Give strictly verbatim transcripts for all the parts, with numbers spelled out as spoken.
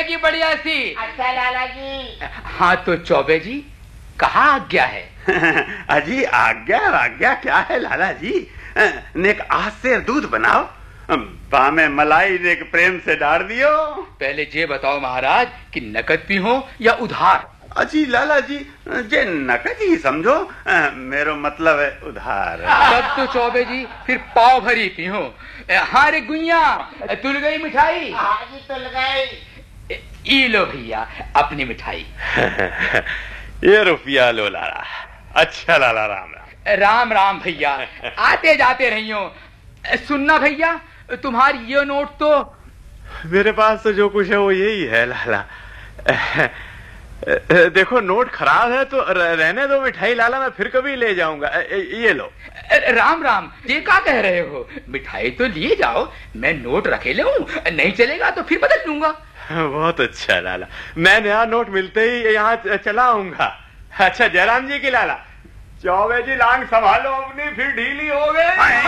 मिलेगी बढ़िया सी। अच्छा लाला जी। हाँ तो चौबे जी कहाँ आज्ञा है? अजी आज्ञा आज्ञा क्या है लाला जी? नेक आज से दूध बनाओ, बामे मलाई नेक प्रेम से डाल दियो। पहले ये बताओ महाराज कि नकद पी हो या उधार? अजी लाला जी जे नकद ही समझो, मेरो मतलब है उधार। तब तो चौबे जी फिर पाव भरी पी हो। हाँ रे गुइया, तुल गई मिठाई? हाँ जी तुल गई। ई लो भैया अपनी मिठाई। ये रुपया लो लाला। अच्छा लाला राम राम। राम राम भैया, आते जाते रहियो। सुनना भैया, तुम्हारी ये नोट तो। मेरे पास तो जो कुछ है वो यही है लाला। देखो नोट खराब है तो रहने दो मिठाई लाला, मैं फिर कभी ले जाऊंगा। ये लो। राम राम, ये क्या कह रहे हो? मिठाई तो लिए जाओ, मैं नोट रखे ले हूँ, नहीं चलेगा तो फिर बदल लूंगा। बहुत अच्छा लाला, मैं नया नोट मिलते ही यहाँ चला आऊंगा। अच्छा जयराम जी की लाला, चौबे जी लांग संभालो अपनी, फिर ढीली हो गए।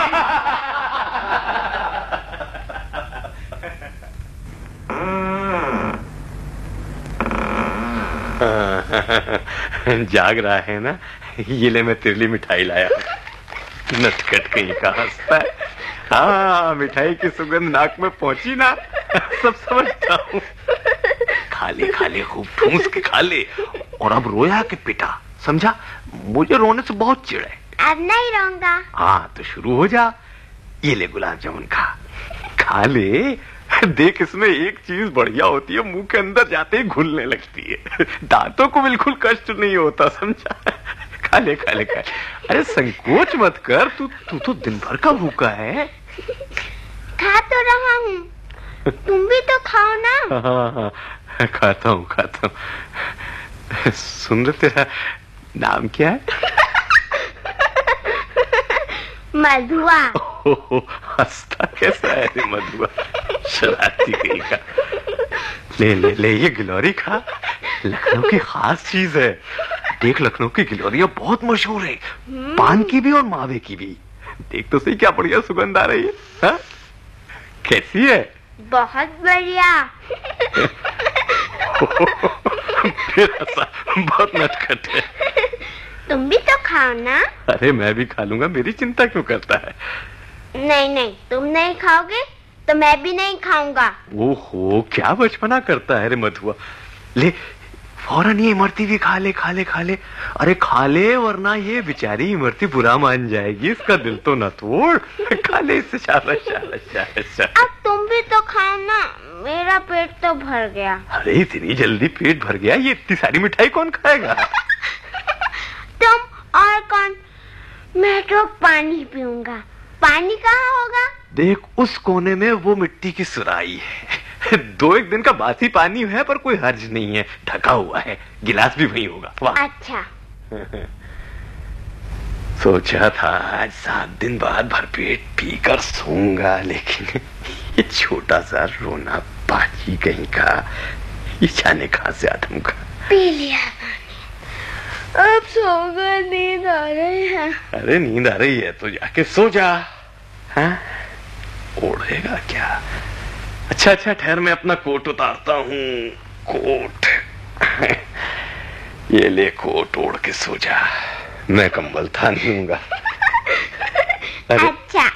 जाग रहा है ना? ये ले मैं तेरे लिए मिठाई लाया। नटखट कहीं का हंसता है। हाँ मिठाई की सुगंध नाक में पहुंची ना, सब समझता हूँ। खा ले खा ले, खूब ठूस के खा ले। और अब रोया कि पिटा, समझा? मुझे रोने से बहुत चिढ़ है। अब नहीं रोऊंगा। हाँ तो शुरू हो जा। ये ले गुलाब जामुन खा, खा ले। देख इसमें एक चीज बढ़िया होती है, मुंह के अंदर जाते ही घुलने लगती है, दांतों को बिल्कुल कष्ट नहीं होता, समझा? खा ले खा ले खा। अरे संकोच मत कर, तू तू तो दिन भर का भूखा है। खा तो रहा हूँ, तुम भी तो खाओ ना। हाँ हाँ खाता हूँ खाता हूँ। सुन रहे, तेरा नाम क्या है? मधुआ। हंसता कैसा है रे मधुआ, शरारती कहीं का। ले ले ले ये गिलौरी खा, लखनऊ की खास चीज है। देख लखनऊ की गिलौरियां बहुत मशहूर है, पान की भी और मावे की भी। देख तो सही क्या बढ़िया सुगंध आ रही है। हा? कैसी है? बहुत बढ़िया। फिर हंसा, बहुत नटखट है। तुम भी तो खाओ ना। अरे मैं भी खा लूंगा, मेरी चिंता क्यों करता है? नहीं नहीं, तुम नहीं खाओगे तो मैं भी नहीं खाऊंगा। ओहो क्या बचपना करता है रे मधुआ। ले फौरन ये इमरती भी खा ले खा ले खा ले। अरे खा ले, वरना ये बेचारी इमरती बुरा मान जाएगी, इसका दिल तो न तोड़। खा ले इसे। शाबाश शाबाश शाबाश। अब तुम भी तो खाओ ना, मेरा पेट तो भर गया। अरे इतनी जल्दी पेट भर गया? ये इतनी सारी मिठाई कौन खाएगा? तुम और कौन? मैं तो पानी पीऊंगा। पानी कहाँ होगा? देख उस कोने में वो मिट्टी की सुराही है। दो एक दिन का बासी पानी है, पर कोई हर्ज नहीं है, ढका हुआ है। गिलास भी वही होगा। वाह अच्छा। सोचा था आज सात दिन बाद भरपेट पीकर सोऊंगा, लेकिन ये छोटा सा रोना बाजी कहीं का, ये जाने कहां से आदम का। पी लिया पानी, अब सोऊंगा, नींद आ रही है। अरे नींद आ रही है तो जाके सो जा। हाँ? ओढ़ेगा क्या? अच्छा अच्छा ठहर, मैं अपना कोट उतारता हूँ। कोट ये ले, कोट ओढ़ के सो जा, मैं कंबल थान लूंगा। अच्छा।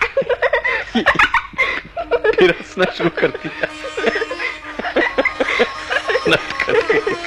फिर हंसना शुरू कर दिया।